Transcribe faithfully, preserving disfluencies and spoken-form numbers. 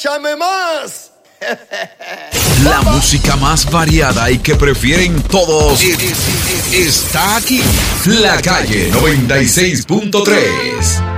¡Échame más! La música más variada y que prefieren todos está aquí. La Calle noventa y seis punto tres.